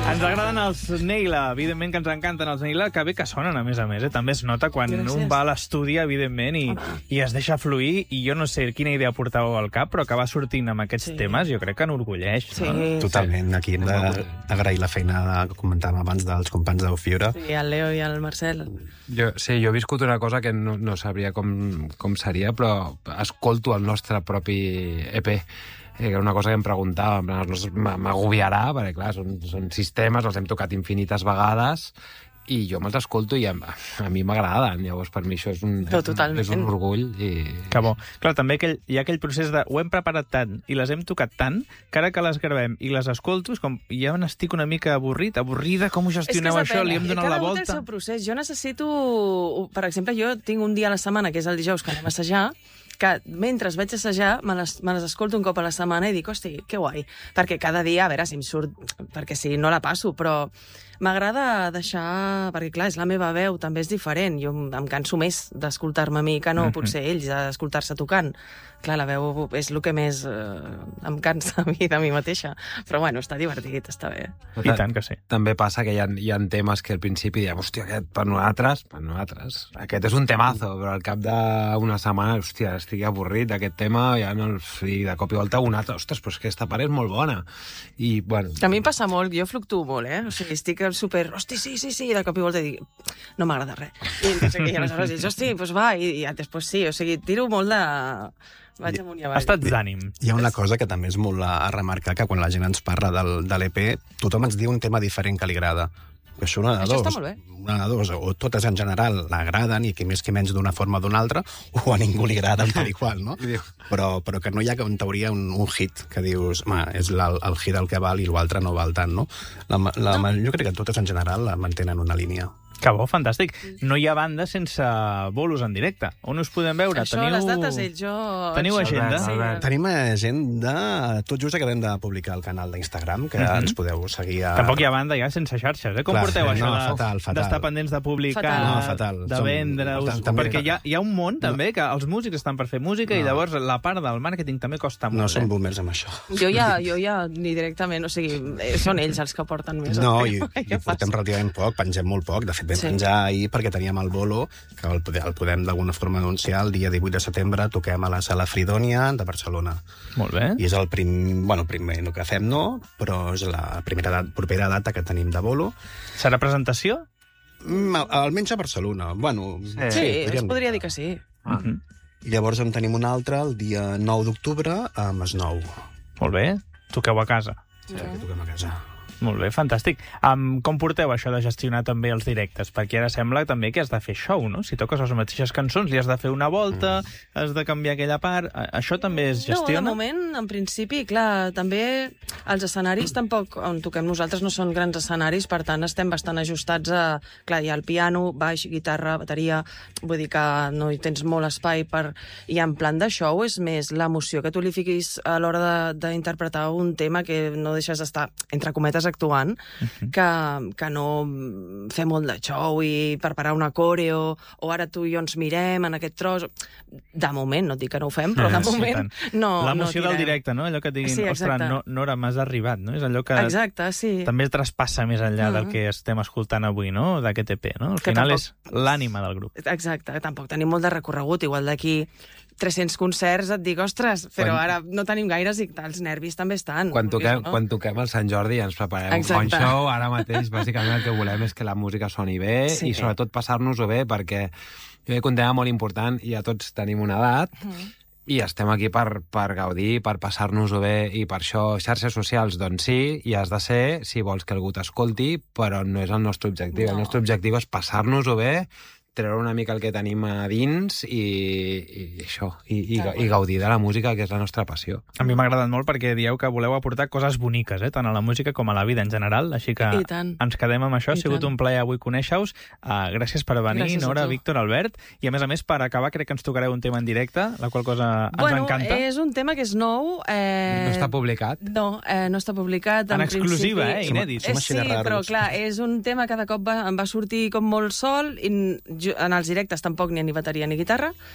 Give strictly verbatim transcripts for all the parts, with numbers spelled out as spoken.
Ens agraden els Neila, evidentment que ens encanten els Neila, que bé que sonen, a més a més. Eh? També es nota quan Gràcies. un va a l'estudi, evidentment, i, i es deixa fluir, i jo no sé quina idea portàveu al cap, però que va sortint amb aquests sí. temes, jo crec que enorgulleix. Sí. No? Totalment. Aquí hem d'agrair la feina que comentàvem abans dels companys d'Ofiura. Sí, el Leo i el Marcel. Jo, sí, jo he viscut una cosa que no, no sabria com, com seria, però escolto el nostre propi E P. Eh, una cosa que em preguntava, m'agobiarà, perquè clar, són, són sistemes, els hem tocat infinites vegades, i jo me'ls escolto i a, a mi m'agraden. Llavors, per mi això és un, no, és, és un orgull. I... Que bo. Clar, també aquell, hi ha aquell procés de ho hem preparat tant i les hem tocat tant que ara que les gravem i les escolto, és com ja n'estic una mica avorrit, avorrida, com ho gestioneu això? Li hem donat la volta? Cada un té el seu procés. Jo necessito... Per exemple, jo tinc un dia a la setmana, que és el dijous, que anem a assajar, que mentre vaig assajar me les, me les escolto un cop a la setmana i dic, hosti, que guai. Perquè cada dia, a veure si em surt... Perquè si no la passo, però m'agrada deixar... Perquè, clar, és la meva veu, també és diferent. Jo em canso més d'escoltar-me a mi que no, potser ells, d'escoltar-se tocant. Clar, la veu és el que més eh, em cansa a mi de mi mateixa. Però, bueno, està divertit, està bé. I tant que sí. També passa que hi ha, hi ha temes que al principi diem, hòstia, aquest per nosaltres, per nosaltres, aquest és un temazo, però al cap d'una setmana, hòstia, estic avorrit d'aquest tema, ja no el... I de cop i volta un altre, ostres, però és que aquesta part és molt bona. I, bueno... A mi em passa molt, jo fluctuo molt, eh? O sigui, estic super, hosti, sí, sí, sí, i de cop i volta dic, no m'agrada res. I, o sigui, i aleshores dic, hosti, doncs va, i, i després sí, o sigui, tiro molt de... Vaig amunt i avall. Estats d'ànim. Hi ha una cosa que també és molt a, a remarcar, que quan la gent ens parla del, de l'E P, tothom ens diu un tema diferent que li agrada. Això una de Això dos. està molt bé. Una de dos. O totes en general l'agraden, i qui més que menys d'una forma o d'una altra, o a ningú li agrada tal i qual, no? Però, però que no hi ha, en teoria, un, un hit que dius, home, és la, el hit el que val i l'altre no val tant, no? La, la, no. Jo crec que totes en general mantenen una línia. Que bo, fantàstic. No hi ha banda sense bolos en directe. On us podem veure? Això, Teniu... les dates, ells, jo... Teniu això... agenda? Sí. Tenim agenda... Tot just acabem de publicar al canal d'Instagram, que mm-hmm. ens podeu seguir a... Tampoc hi ha banda ja sense xarxes, eh? Com Clar, porteu no, això de, fatal, fatal. d'estar pendents de publicar, fatal. No, fatal. de Som... vendre-us... També... Perquè hi ha, hi ha un món, també, que els músics estan per fer música no. i llavors la part del màrqueting també costa molt. No som eh? boomers amb això. Jo ja, jo ja ni directament, o sigui, són ells els que porten més. No, i, i portem relativament poc, pengem molt poc. De fet, vam sí. penjar ahir perquè teníem el bolo, que el, el podem d'alguna forma anunciar, el dia divuit de setembre toquem a la Sala Fridònia de Barcelona. Molt bé. I és el prim... Bueno, primer no que fem, no, però és la primera dat, propera data que tenim de bolo. Serà presentació? Mm, almenys a Barcelona. Bueno, sí, sí es podria dir que sí. Ah. Uh-huh. I llavors en tenim un altre el dia nou d'octubre a Masnou. Molt bé. Toqueu a casa. Sí, que toquem a casa. Molt bé, fantàstic. Um, com porteu això de gestionar també els directes? Perquè ara sembla també que has de fer show, no? Si toques les mateixes cançons, li has de fer una volta, mm. has de canviar aquella part... Això també es gestiona? No, de moment, en principi, clar, també els escenaris tampoc, on toquem nosaltres, no són grans escenaris, per tant, estem bastant ajustats a... Clar, hi ha el piano, baix, guitarra, bateria... Vull dir que no hi tens molt espai per... I en plan de show és més l'emoció que tu li fiquis a l'hora d'interpretar un tema que no deixes d'estar, entre cometes, actuant, uh-huh. que, que no fer molt de show i preparar una coreo, o ara tu i jo ens mirem en aquest tros... De moment, no et dic que no ho fem, però de sí, moment no... L'emoció no del directe, no? Allò que et diguin, sí, ostres, no, Nora, m'has arribat, no? És allò que exacte, sí. també traspassa més enllà uh-huh. del que estem escoltant avui, no? D'aquest E P, no? Al que final tampoc... és l'ànima del grup. Exacte, tampoc tenim molt de recorregut, igual d'aquí tres-cents concerts et dic, ostres, però quan... ara no tenim gaires i els nervis també estan. Quan toquem, no? quan toquem el Sant Jordi ens preparem Exacte. un bon show, ara mateix bàsicament el que volem és que la música soni bé sí. i sobretot passar-nos-ho bé, perquè jo crec que un tema molt important, i ja tots tenim una edat, mm. i estem aquí per, per gaudir, per passar-nos-ho bé, i per això xarxes socials, doncs sí, i has de ser, si vols que algú t'escolti, però no és el nostre objectiu. No. El nostre objectiu és passar-nos-ho bé, treure una mica el que tenim a dins i, i això, i, i, i gaudir de la música, que és la nostra passió. A mi m'ha agradat molt perquè dieu que voleu aportar coses boniques, eh? tant a la música com a la vida en general, així que ens quedem amb això. Ha sigut un plaer avui conèixer-us. Uh, gràcies per venir, gràcies Nora, Víctor, Albert, i a més a més, per acabar, crec que ens tocareu un tema en directe, la qual cosa ens bueno, encanta. Bueno, és un tema que és nou. Eh... No està publicat? No, eh, no està publicat. En, en exclusiva, eh? Inèdit. Som, som sí, però clar, és un tema que cada cop va, em va sortir com molt sol, i en els directes tampoc ni ha ni bateria ni guitarra,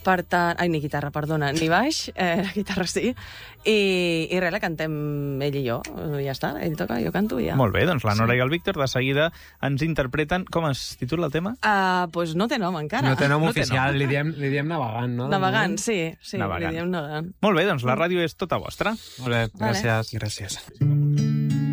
Per tant... Ai, ni guitarra, perdona, ni baix, eh, la guitarra sí. I, i res, la cantem ell i jo. Ja està, ell toca, jo canto i ja. Molt bé, doncs la Nora sí. i el Víctor de seguida ens interpreten... Com es titula el tema? Uh, pues no té nom encara. No té nom no oficial, té nom. Li, diem, li diem navegant, no? Navegant, sí. sí navegant. Li diem navegant. Molt bé, doncs la ràdio és tota vostra. Molt bé, gràcies. Vale. Gràcies.